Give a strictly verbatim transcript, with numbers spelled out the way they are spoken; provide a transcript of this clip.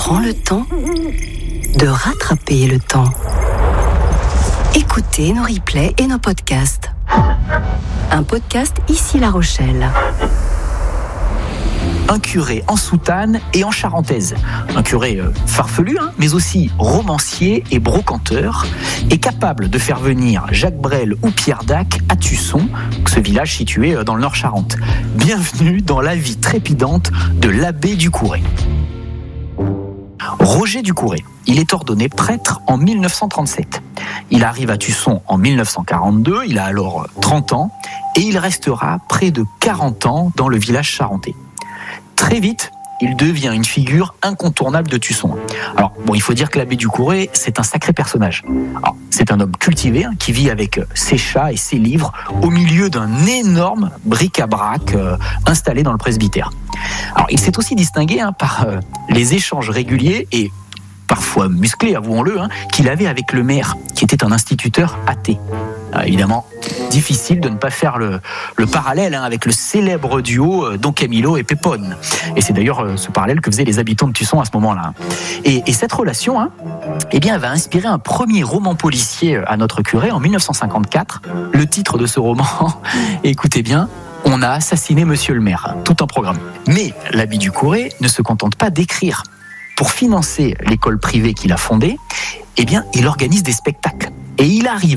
prend le temps de rattraper le temps. Écoutez nos replays et nos podcasts. Un podcast Ici La Rochelle. Un curé en soutane et en charentaise. Un curé euh, farfelu, hein, mais aussi romancier et brocanteur, est capable de faire venir Jacques Brel ou Pierre Dac à Tusson, ce village situé dans le Nord-Charente. Bienvenue dans la vie trépidante de l'abbé Ducouré. Roger Ducouré, il est ordonné prêtre en mille neuf cent trente-sept. Il arrive à Tusson en mille neuf cent quarante-deux, il a alors trente ans, et il restera près de quarante ans dans le village charentais. Très vite, il devient une figure incontournable de Tusson. Alors, bon, il faut dire que l'abbé Ducouré, c'est un sacré personnage. Alors, c'est un homme cultivé, hein, qui vit avec ses chats et ses livres au milieu d'un énorme bric-à-brac euh, installé dans le presbytère. Alors, il s'est aussi distingué hein, par euh, les échanges réguliers et parfois musclés, avouons-le, hein, qu'il avait avec le maire, qui était un instituteur athée. Alors, évidemment, difficile de ne pas faire le, le parallèle hein, avec le célèbre duo euh, Don Camillo et Pépone. Et c'est d'ailleurs euh, ce parallèle que faisaient les habitants de Tusson à ce moment-là. Et, et cette relation, hein, eh bien, va inspirer un premier roman policier à notre curé en mille neuf cent cinquante-quatre. Le titre de ce roman, écoutez bien, On a assassiné Monsieur le maire, tout un programme. Mais l'abbé Ducouré ne se contente pas d'écrire. Pour financer l'école privée qu'il a fondée, eh bien, il organise des spectacles. Et il arrive